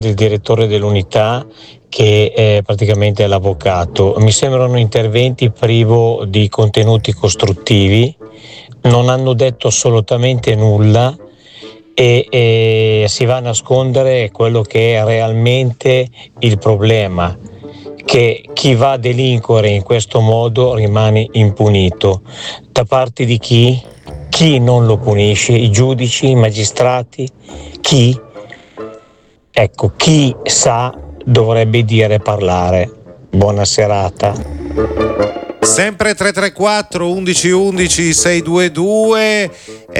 del direttore dell'unità che è praticamente l'avvocato. Mi sembrano interventi privo di contenuti costruttivi, non hanno detto assolutamente nulla e si va a nascondere quello che è realmente il problema, che chi va a delinquere in questo modo rimane impunito. Da parte di chi? Chi non lo punisce? I giudici, i magistrati? Chi? Ecco, chi sa dovrebbe dire parlare. Buona serata. Sempre 334 1111 622,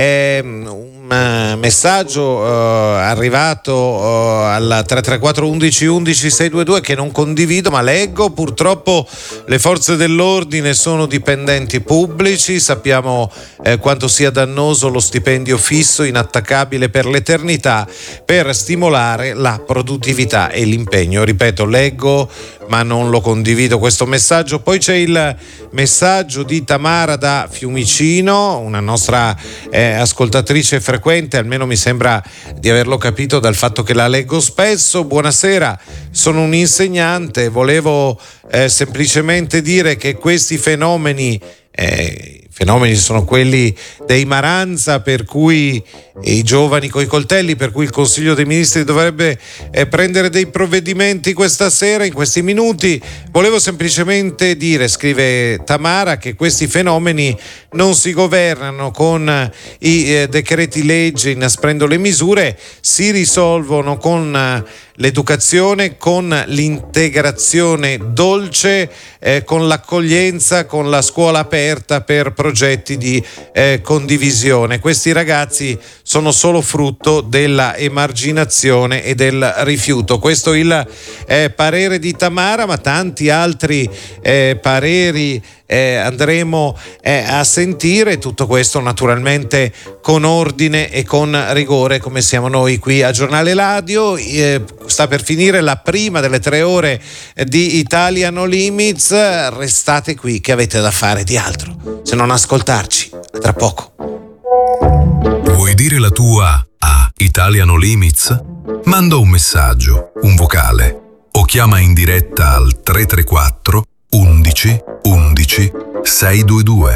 un messaggio arrivato al 334 1111 622 che non condivido ma leggo. Purtroppo le forze dell'ordine sono dipendenti pubblici, sappiamo quanto sia dannoso lo stipendio fisso inattaccabile per l'eternità per stimolare la produttività e l'impegno. Ripeto, leggo ma non lo condivido questo messaggio. Poi c'è il messaggio di Tamara da Fiumicino, una nostra ascoltatrice frequente, almeno mi sembra di averlo capito dal fatto che la leggo spesso. Buonasera, sono un insegnante, volevo semplicemente dire che questi fenomeni sono quelli dei Maranza, per cui i giovani coi coltelli, per cui il Consiglio dei Ministri dovrebbe prendere dei provvedimenti questa sera, in questi minuti. Volevo semplicemente dire, scrive Tamara, che questi fenomeni non si governano con i decreti legge inasprendo le misure, si risolvono con l'educazione, con l'integrazione dolce, con l'accoglienza, con la scuola aperta per progetti di condivisione. Questi ragazzi sono solo frutto della emarginazione e del rifiuto. Questo è il parere di Tamara, ma tanti altri pareri andremo a sentire. Tutto questo naturalmente con ordine e con rigore, come siamo noi qui a Giornale Radio. Sta per finire la prima delle 3 ore di Italia No Limits. Restate qui, che avete da fare di altro se non ascoltarci. A tra poco. Vuoi dire la tua a Italia No Limits? Manda un messaggio, un vocale o chiama in diretta al 334 11 11 622.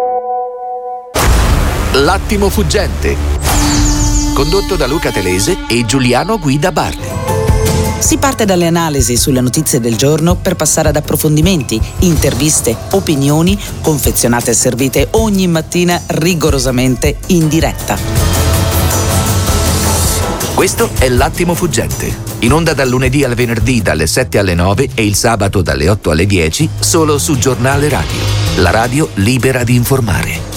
L'attimo fuggente, condotto da Luca Telese e Giuliano Guida Bardi. Si parte dalle analisi sulle notizie del giorno per passare ad approfondimenti, interviste, opinioni, confezionate e servite ogni mattina rigorosamente in diretta. Questo è L'Attimo Fuggente, in onda dal lunedì al venerdì dalle 7 alle 9 e il sabato dalle 8 alle 10, solo su Giornale Radio, la radio libera di informare.